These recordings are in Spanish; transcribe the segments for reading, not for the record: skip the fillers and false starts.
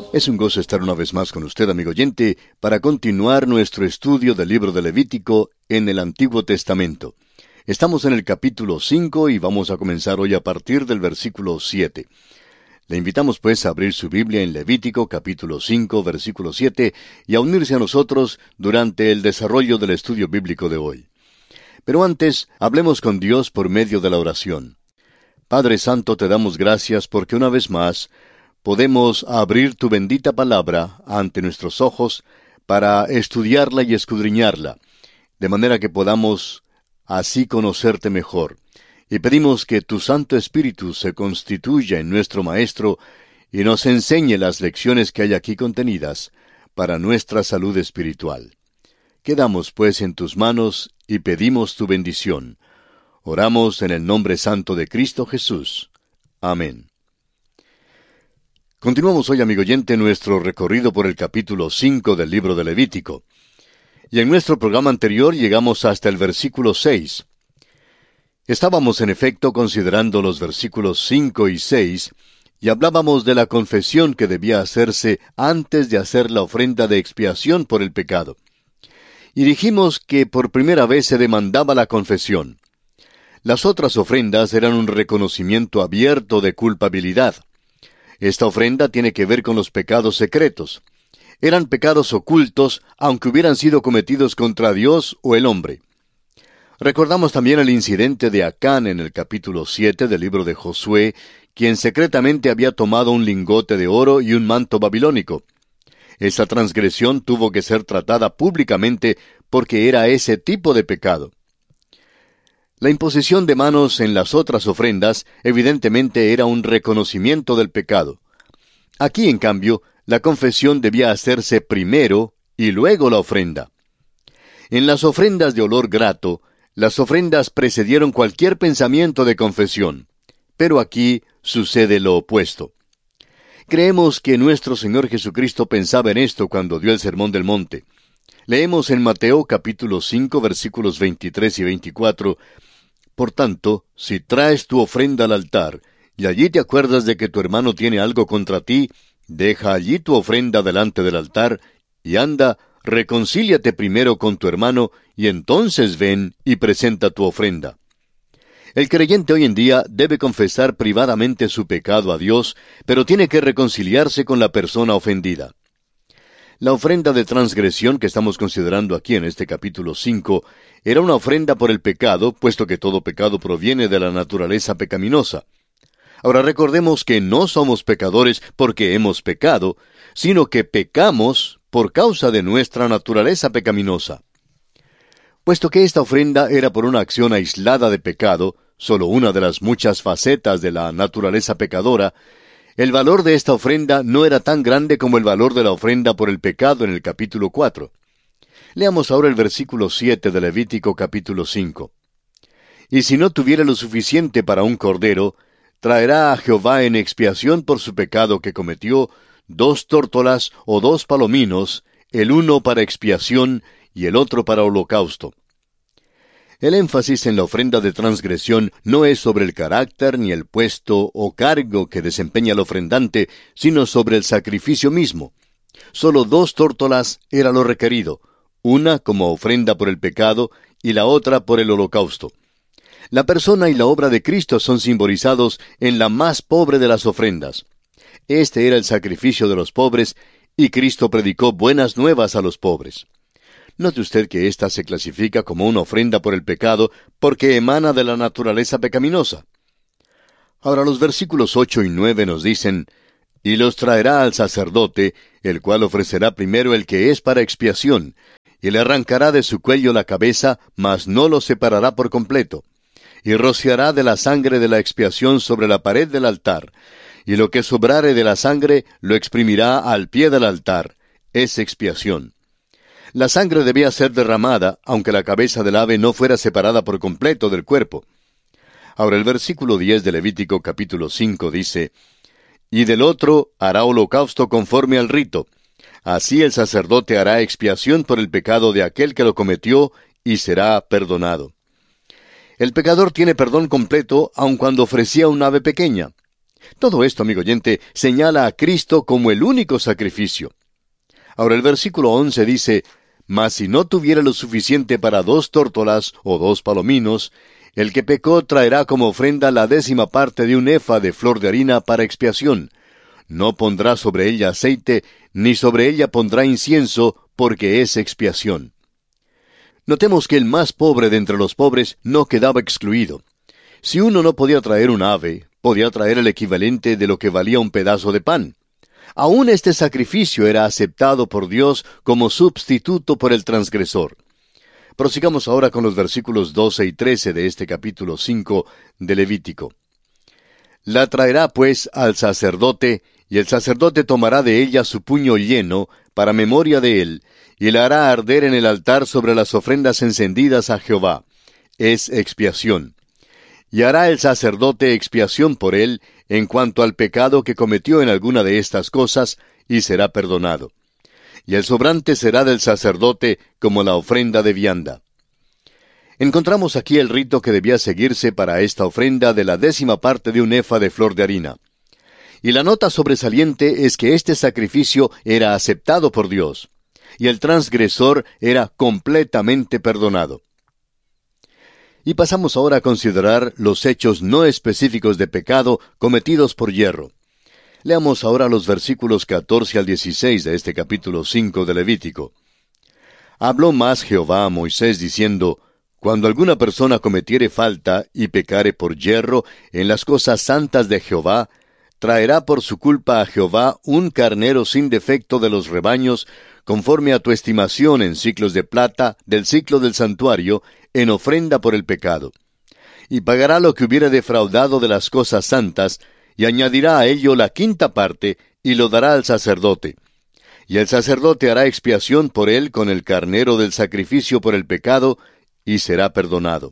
Es un gozo estar una vez más con usted, amigo oyente, para continuar nuestro estudio del libro de Levítico en el Antiguo Testamento. Estamos en el capítulo 5 y vamos a comenzar hoy a partir del versículo 7. Le invitamos pues a abrir su Biblia en Levítico capítulo 5, versículo 7 y a unirse a nosotros durante el desarrollo del estudio bíblico de hoy. Pero antes, hablemos con Dios por medio de la oración. Padre Santo, te damos gracias porque una vez más podemos abrir tu bendita palabra ante nuestros ojos para estudiarla y escudriñarla, de manera que podamos así conocerte mejor. Y pedimos que tu Santo Espíritu se constituya en nuestro Maestro y nos enseñe las lecciones que hay aquí contenidas para nuestra salud espiritual. Quedamos pues en tus manos y pedimos tu bendición. Oramos en el nombre santo de Cristo Jesús. Amén. Continuamos hoy, amigo oyente, nuestro recorrido por el capítulo 5 del libro de Levítico. Y en nuestro programa anterior llegamos hasta el versículo 6. Estábamos en efecto considerando los versículos 5 y 6 y hablábamos de la confesión que debía hacerse antes de hacer la ofrenda de expiación por el pecado. Y dijimos que por primera vez se demandaba la confesión. Las otras ofrendas eran un reconocimiento abierto de culpabilidad. Esta ofrenda tiene que ver con los pecados secretos. Eran pecados ocultos, aunque hubieran sido cometidos contra Dios o el hombre. Recordamos también el incidente de Acán en el capítulo 7 del libro de Josué, quien secretamente había tomado un lingote de oro y un manto babilónico. Esa transgresión tuvo que ser tratada públicamente porque era ese tipo de pecado. La imposición de manos en las otras ofrendas evidentemente era un reconocimiento del pecado. Aquí, en cambio, la confesión debía hacerse primero y luego la ofrenda. En las ofrendas de olor grato, las ofrendas precedieron cualquier pensamiento de confesión. Pero aquí sucede lo opuesto. Creemos que nuestro Señor Jesucristo pensaba en esto cuando dio el Sermón del Monte. Leemos en Mateo capítulo 5 versículos 23 y 24, «Por tanto, si traes tu ofrenda al altar, y allí te acuerdas de que tu hermano tiene algo contra ti, deja allí tu ofrenda delante del altar, y anda, reconcíliate primero con tu hermano, y entonces ven y presenta tu ofrenda». El creyente hoy en día debe confesar privadamente su pecado a Dios, pero tiene que reconciliarse con la persona ofendida. La ofrenda de transgresión que estamos considerando aquí en este capítulo 5 era una ofrenda por el pecado, puesto que todo pecado proviene de la naturaleza pecaminosa. Ahora recordemos que no somos pecadores porque hemos pecado, sino que pecamos por causa de nuestra naturaleza pecaminosa. Puesto que esta ofrenda era por una acción aislada de pecado, solo una de las muchas facetas de la naturaleza pecadora, el valor de esta ofrenda no era tan grande como el valor de la ofrenda por el pecado en el capítulo 4. Leamos ahora el versículo 7 de Levítico capítulo 5. «Y si no tuviera lo suficiente para un cordero, traerá a Jehová en expiación por su pecado que cometió 2 tórtolas o 2 palominos, el uno para expiación y el otro para holocausto». El énfasis en la ofrenda de transgresión no es sobre el carácter ni el puesto o cargo que desempeña el ofrendante, sino sobre el sacrificio mismo. Solo 2 tórtolas era lo requerido, una como ofrenda por el pecado y la otra por el holocausto. La persona y la obra de Cristo son simbolizados en la más pobre de las ofrendas. Este era el sacrificio de los pobres, y Cristo predicó buenas nuevas a los pobres. Note usted que ésta se clasifica como una ofrenda por el pecado porque emana de la naturaleza pecaminosa. Ahora los versículos 8 y 9 nos dicen, «Y los traerá al sacerdote, el cual ofrecerá primero el que es para expiación, y le arrancará de su cuello la cabeza, mas no lo separará por completo. Y rociará de la sangre de la expiación sobre la pared del altar, y lo que sobrare de la sangre lo exprimirá al pie del altar. Es expiación». La sangre debía ser derramada, aunque la cabeza del ave no fuera separada por completo del cuerpo. Ahora el versículo 10 de Levítico capítulo 5 dice, «Y del otro hará holocausto conforme al rito. Así el sacerdote hará expiación por el pecado de aquel que lo cometió, y será perdonado». El pecador tiene perdón completo aun cuando ofrecía un ave pequeña. Todo esto, amigo oyente, señala a Cristo como el único sacrificio. Ahora el versículo 11 dice, «Mas si no tuviera lo suficiente para 2 tórtolas o 2 palominos, el que pecó traerá como ofrenda la 10ª parte de un efa de flor de harina para expiación. No pondrá sobre ella aceite, ni sobre ella pondrá incienso, porque es expiación». Notemos que el más pobre de entre los pobres no quedaba excluido. Si uno no podía traer un ave, podía traer el equivalente de lo que valía un pedazo de pan. Aún este sacrificio era aceptado por Dios como sustituto por el transgresor. Prosigamos ahora con los versículos 12 y 13 de este capítulo 5 de Levítico. «La traerá pues al sacerdote, y el sacerdote tomará de ella su puño lleno, para memoria de él, y la hará arder en el altar sobre las ofrendas encendidas a Jehová. Es expiación. Y hará el sacerdote expiación por él, en cuanto al pecado que cometió en alguna de estas cosas, y será perdonado. Y el sobrante será del sacerdote como la ofrenda de vianda». Encontramos aquí el rito que debía seguirse para esta ofrenda de la 10ª parte de un efa de flor de harina. Y la nota sobresaliente es que este sacrificio era aceptado por Dios, y el transgresor era completamente perdonado. Y pasamos ahora a considerar los hechos no específicos de pecado cometidos por yerro. Leamos ahora los versículos 14 al 16 de este capítulo 5 de Levítico. «Habló más Jehová a Moisés diciendo, Cuando alguna persona cometiere falta y pecare por yerro en las cosas santas de Jehová, traerá por su culpa a Jehová un carnero sin defecto de los rebaños, conforme a tu estimación en siclos de plata del siclo del santuario, en ofrenda por el pecado. Y pagará lo que hubiere defraudado de las cosas santas, y añadirá a ello la 5ª parte, y lo dará al sacerdote. Y el sacerdote hará expiación por él con el carnero del sacrificio por el pecado, y será perdonado».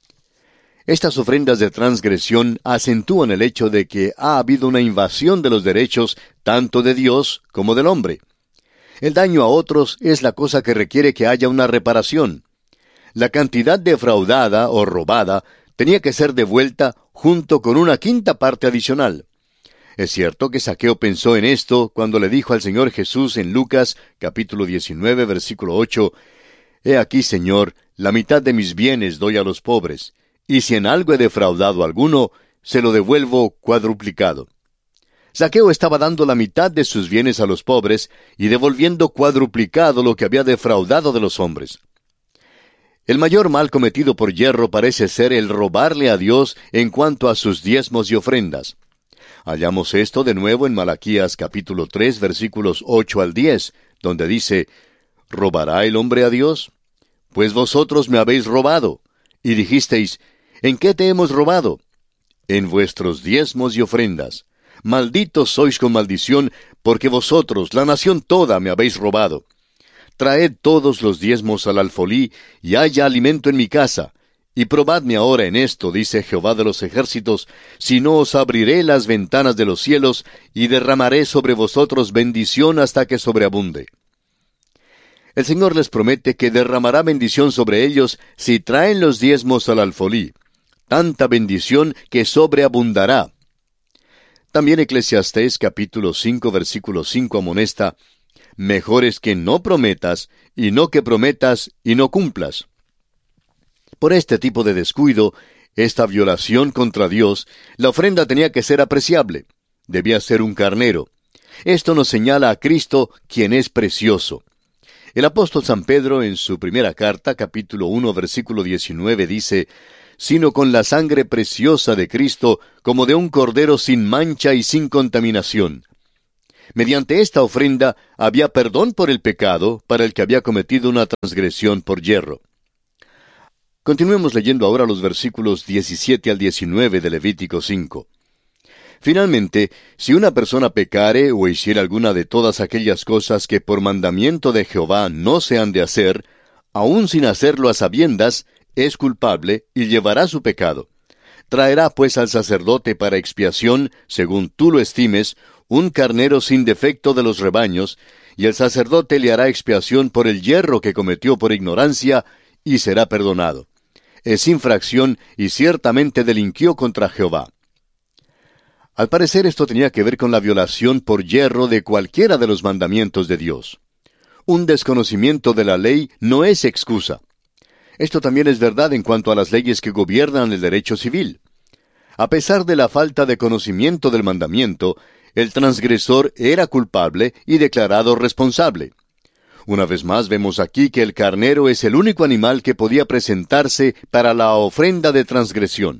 Estas ofrendas de transgresión acentúan el hecho de que ha habido una invasión de los derechos tanto de Dios como del hombre. El daño a otros es la cosa que requiere que haya una reparación. La cantidad defraudada o robada tenía que ser devuelta junto con una 5ª parte adicional. Es cierto que Zaqueo pensó en esto cuando le dijo al Señor Jesús en Lucas, capítulo 19, versículo 8, «He aquí, Señor, la mitad de mis bienes doy a los pobres, y si en algo he defraudado a alguno, se lo devuelvo cuadruplicado». Zaqueo estaba dando la mitad de sus bienes a los pobres y devolviendo cuadruplicado lo que había defraudado de los hombres. El mayor mal cometido por yerro parece ser el robarle a Dios en cuanto a sus diezmos y ofrendas. Hallamos esto de nuevo en Malaquías capítulo 3, versículos 8 al 10, donde dice, «¿Robará el hombre a Dios? Pues vosotros me habéis robado. Y dijisteis, ¿en qué te hemos robado? En vuestros diezmos y ofrendas. Malditos sois con maldición, porque vosotros, la nación toda, me habéis robado. Traed todos los diezmos al alfolí, y haya alimento en mi casa. Y probadme ahora en esto, dice Jehová de los ejércitos, si no os abriré las ventanas de los cielos, y derramaré sobre vosotros bendición hasta que sobreabunde». El Señor les promete que derramará bendición sobre ellos si traen los diezmos al alfolí. Tanta bendición que sobreabundará. También Eclesiastés capítulo 5 versículo 5 amonesta, «Mejor es que no prometas, y no que prometas y no cumplas». Por este tipo de descuido, esta violación contra Dios, la ofrenda tenía que ser apreciable. Debía ser un carnero. Esto nos señala a Cristo, quien es precioso. El apóstol San Pedro, en su primera carta, capítulo 1, versículo 19, dice, «Sino con la sangre preciosa de Cristo, como de un cordero sin mancha y sin contaminación». Mediante esta ofrenda había perdón por el pecado para el que había cometido una transgresión por yerro. Continuemos leyendo ahora los versículos 17 al 19 de Levítico 5. «Finalmente, si una persona pecare o hiciera alguna de todas aquellas cosas que por mandamiento de Jehová no se han de hacer, aun sin hacerlo a sabiendas, es culpable y llevará su pecado. Traerá pues al sacerdote para expiación, según tú lo estimes, un carnero sin defecto de los rebaños, y el sacerdote le hará expiación por el yerro que cometió por ignorancia, y será perdonado. Es infracción y ciertamente delinquió contra Jehová». Al parecer esto tenía que ver con la violación por yerro de cualquiera de los mandamientos de Dios. Un desconocimiento de la ley no es excusa. Esto también es verdad en cuanto a las leyes que gobiernan el derecho civil. A pesar de la falta de conocimiento del mandamiento, el transgresor era culpable y declarado responsable. Una vez más vemos aquí que el carnero es el único animal que podía presentarse para la ofrenda de transgresión.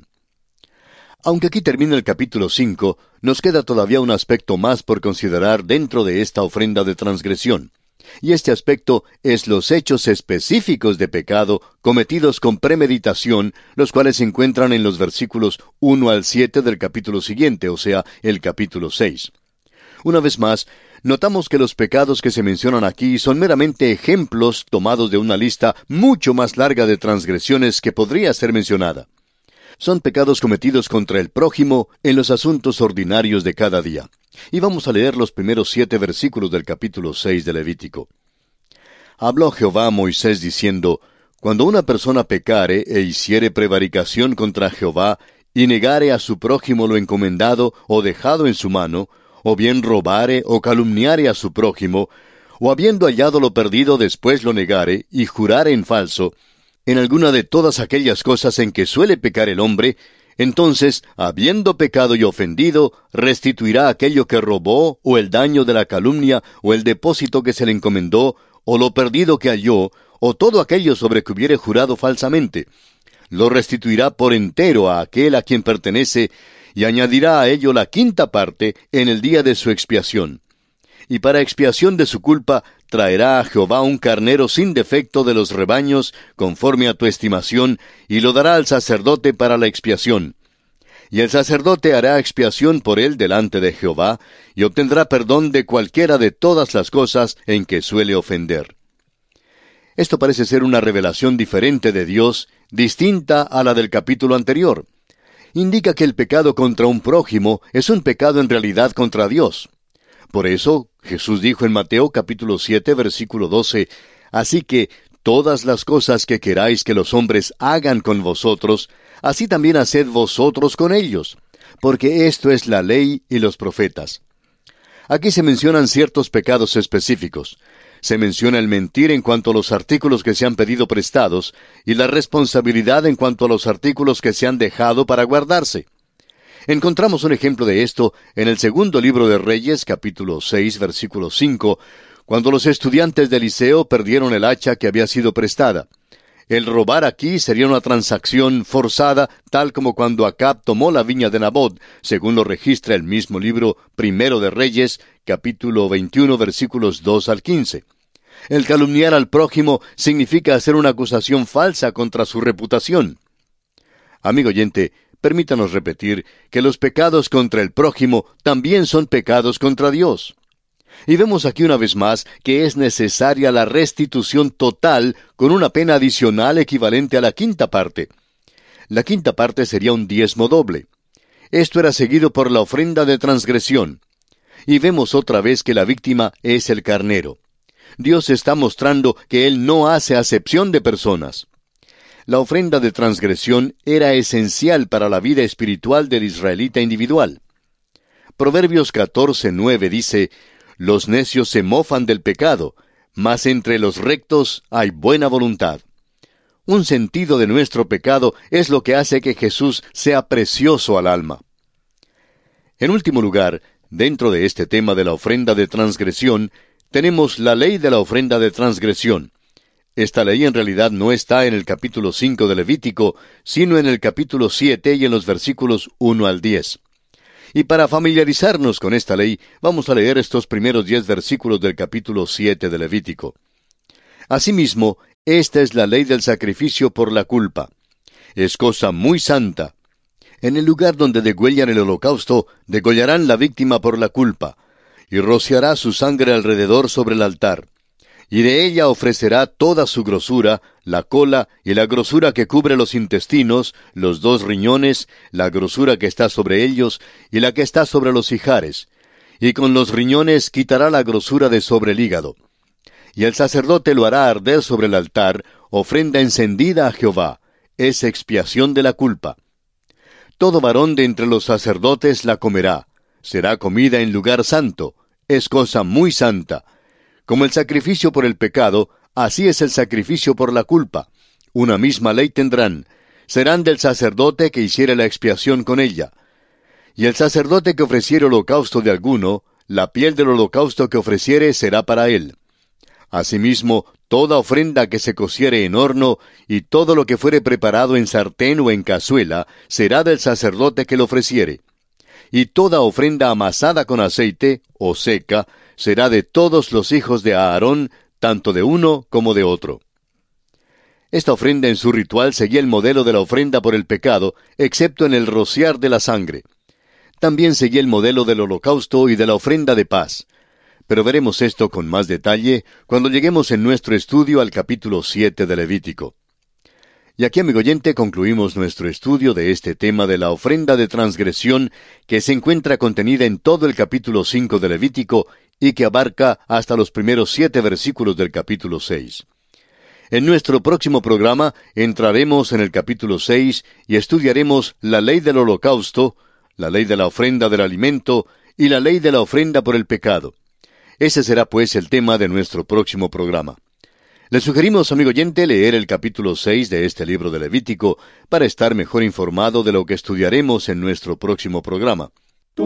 Aunque aquí termina el capítulo 5, nos queda todavía un aspecto más por considerar dentro de esta ofrenda de transgresión. Y este aspecto es los hechos específicos de pecado cometidos con premeditación, los cuales se encuentran en los versículos 1 al 7 del capítulo siguiente, o sea, el capítulo 6. Una vez más, notamos que los pecados que se mencionan aquí son meramente ejemplos tomados de una lista mucho más larga de transgresiones que podría ser mencionada. Son pecados cometidos contra el prójimo en los asuntos ordinarios de cada día. Y vamos a leer los primeros 7 versículos del capítulo 6 de Levítico. Habló Jehová a Moisés diciendo, Cuando una persona pecare e hiciere prevaricación contra Jehová, y negare a su prójimo lo encomendado o dejado en su mano, o bien robare o calumniare a su prójimo, o habiendo hallado lo perdido después lo negare, y jurare en falso, en alguna de todas aquellas cosas en que suele pecar el hombre, entonces, habiendo pecado y ofendido, restituirá aquello que robó, o el daño de la calumnia, o el depósito que se le encomendó, o lo perdido que halló, o todo aquello sobre que hubiere jurado falsamente. Lo restituirá por entero a aquel a quien pertenece, y añadirá a ello la quinta parte en el día de su expiación. Y para expiación de su culpa, traerá a Jehová un carnero sin defecto de los rebaños, conforme a tu estimación, y lo dará al sacerdote para la expiación. Y el sacerdote hará expiación por él delante de Jehová, y obtendrá perdón de cualquiera de todas las cosas en que suele ofender. Esto parece ser una revelación diferente de Dios, distinta a la del capítulo anterior. Indica que el pecado contra un prójimo es un pecado en realidad contra Dios. Por eso, Jesús dijo en Mateo capítulo 7, versículo 12, Así que todas las cosas que queráis que los hombres hagan con vosotros, así también haced vosotros con ellos, porque esto es la ley y los profetas. Aquí se mencionan ciertos pecados específicos. Se menciona el mentir en cuanto a los artículos que se han pedido prestados, y la responsabilidad en cuanto a los artículos que se han dejado para guardarse. Encontramos un ejemplo de esto en el segundo libro de Reyes, capítulo 6, versículo 5, cuando los estudiantes de Eliseo perdieron el hacha que había sido prestada. El robar aquí sería una transacción forzada, tal como cuando Acab tomó la viña de Nabot, según lo registra el mismo libro primero de Reyes, capítulo 21, versículos 2 al 15. El calumniar al prójimo significa hacer una acusación falsa contra su reputación. Amigo oyente, permítanos repetir que los pecados contra el prójimo también son pecados contra Dios. Y vemos aquí una vez más que es necesaria la restitución total con una pena adicional equivalente a la quinta parte. La quinta parte sería un diezmo doble. Esto era seguido por la ofrenda de transgresión. Y vemos otra vez que la víctima es el carnero. Dios está mostrando que Él no hace acepción de personas. La ofrenda de transgresión era esencial para la vida espiritual del israelita individual. Proverbios 14:9 dice, Los necios se mofan del pecado, mas entre los rectos hay buena voluntad. Un sentido de nuestro pecado es lo que hace que Jesús sea precioso al alma. En último lugar, dentro de este tema de la ofrenda de transgresión, tenemos la ley de la ofrenda de transgresión. Esta ley en realidad no está en el capítulo 5 de Levítico, sino en el capítulo 7 y en los versículos 1 al 10. Y para familiarizarnos con esta ley, vamos a leer estos primeros 10 versículos del capítulo 7 de Levítico. Asimismo, esta es la ley del sacrificio por la culpa. Es cosa muy santa. En el lugar donde degüellan el holocausto, degollarán la víctima por la culpa, y rociará su sangre alrededor sobre el altar. Y de ella ofrecerá toda su grosura, la cola y la grosura que cubre los intestinos, los 2 riñones, la grosura que está sobre ellos y la que está sobre los ijares. Y con los riñones quitará la grosura de sobre el hígado. Y el sacerdote lo hará arder sobre el altar, ofrenda encendida a Jehová. Es expiación de la culpa. Todo varón de entre los sacerdotes la comerá. Será comida en lugar santo. Es cosa muy santa. Como el sacrificio por el pecado, así es el sacrificio por la culpa. Una misma ley tendrán. Serán del sacerdote que hiciere la expiación con ella. Y el sacerdote que ofreciere holocausto de alguno, la piel del holocausto que ofreciere será para él. Asimismo, toda ofrenda que se cociere en horno, y todo lo que fuere preparado en sartén o en cazuela, será del sacerdote que lo ofreciere. Y toda ofrenda amasada con aceite, o seca, será de todos los hijos de Aarón, tanto de uno como de otro. Esta ofrenda en su ritual seguía el modelo de la ofrenda por el pecado, excepto en el rociar de la sangre. También seguía el modelo del holocausto y de la ofrenda de paz. Pero veremos esto con más detalle cuando lleguemos en nuestro estudio al capítulo 7 de Levítico. Y aquí, amigo oyente, concluimos nuestro estudio de este tema de la ofrenda de transgresión que se encuentra contenida en todo el capítulo 5 de Levítico y que abarca hasta los primeros 7 versículos del capítulo 6. En nuestro próximo programa entraremos en el capítulo 6 y estudiaremos la ley del holocausto, la ley de la ofrenda del alimento y la ley de la ofrenda por el pecado. Ese será pues el tema de nuestro próximo programa. Le sugerimos, amigo oyente, leer el capítulo 6 de este libro de Levítico para estar mejor informado de lo que estudiaremos en nuestro próximo programa.